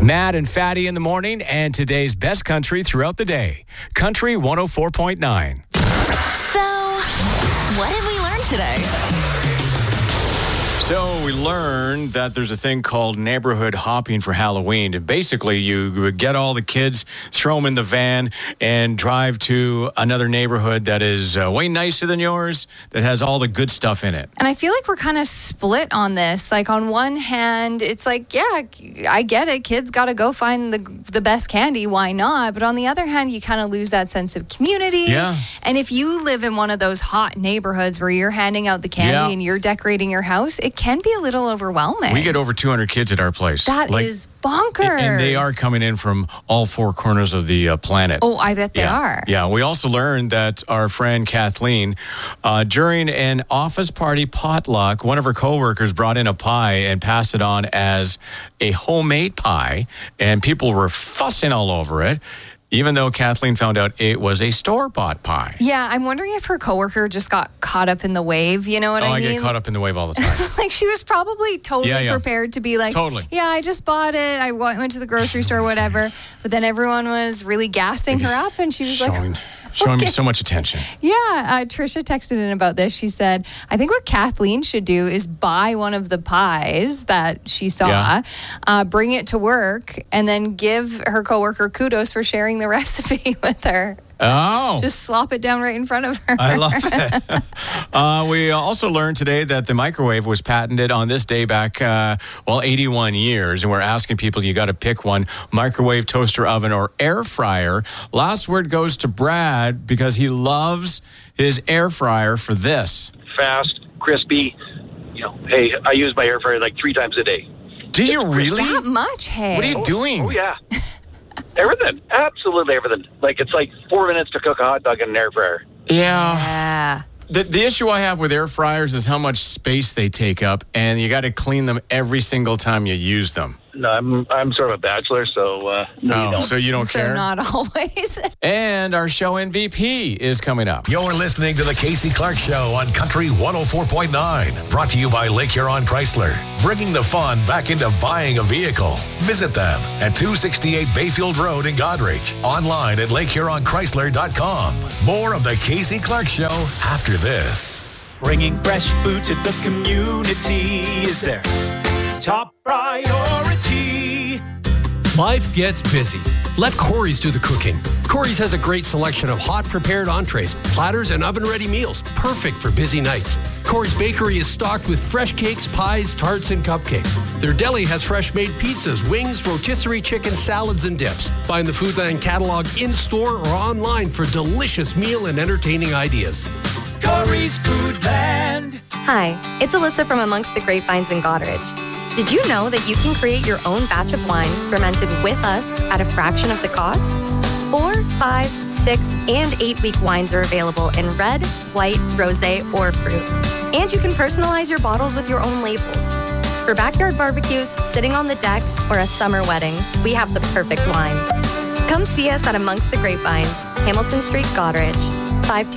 Matt and Fatty in the morning, and today's best country throughout the day. Country 104.9. So, what did we learn today? So we learned that there's a thing called neighborhood hopping for Halloween. Basically, you would get all the kids, throw them in the van, and drive to another neighborhood that is way nicer than yours, that has all the good stuff in it. And I feel like we're kind of split on this. Like, on one hand, it's like, yeah, I get it. Kids got to go find the best candy. Why not? But on the other hand, you kind of lose that sense of community. Yeah. And if you live in one of those hot neighborhoods where you're handing out the candy and you're decorating your house, it can be a little overwhelming. We get over 200 kids at our place. That is bonkers. And they are coming in from all four corners of the planet. Oh, I bet they are. Yeah, we also learned that our friend Kathleen, during an office party potluck, one of her coworkers brought in a pie and passed it on as a homemade pie, and people were fussing all over it, even though Kathleen found out it was a store-bought pie. Yeah, I'm wondering if her coworker just got caught up in the wave. You know what I mean? I get caught up in the wave all the time. Like, she was probably totally prepared to be like, yeah, I just bought it. I went to the grocery store, whatever. But then everyone was really gassing her up, and she was showing me so much attention. Yeah, Trisha texted in about this. She said, I think what Kathleen should do is buy one of the pies that she saw, bring it to work, and then give her coworker kudos for sharing the recipe with her. Oh. Just slop it down right in front of her. I love it. We also learned today that the microwave was patented on this day back, 81 years. And we're asking people, you got to pick one: microwave, toaster, oven, or air fryer. Last word goes to Brad because he loves his air fryer for this. Fast, crispy. Hey, I use my air fryer like 3 times a day. Do you really? That much, hey? What are you doing? Oh, yeah. Everything. Absolutely everything. Like, it's like 4 minutes to cook a hot dog in an air fryer. Yeah. The issue I have with air fryers is how much space they take up, and you got to clean them every single time you use them. No, I'm sort of a bachelor, so no, you don't. So you don't care? So not always. And our show MVP is coming up. You're listening to the Casey Clark Show on Country 104.9. Brought to you by Lake Huron Chrysler. Bringing the fun back into buying a vehicle. Visit them at 268 Bayfield Road in Goderich. Online at LakeHuronChrysler.com. More of the Casey Clark Show after this. Bringing fresh food to the community is their top priority. Life gets busy. Let Corey's do the cooking. Corey's has a great selection of hot prepared entrees, platters, and oven-ready meals, perfect for busy nights. Corey's Bakery is stocked with fresh cakes, pies, tarts, and cupcakes. Their deli has fresh-made pizzas, wings, rotisserie chicken, salads, and dips. Find the Foodland catalog in-store or online for delicious meal and entertaining ideas. Corey's Foodland. Hi, it's Alyssa from Amongst the Grapevines in Goderich. Did you know that you can create your own batch of wine fermented with us at a fraction of the cost? 4, 5, 6, and 8-week wines are available in red, white, rosé, or fruit. And you can personalize your bottles with your own labels. For backyard barbecues, sitting on the deck, or a summer wedding, we have the perfect wine. Come see us at Amongst the Grapevines, Hamilton Street, Goderich.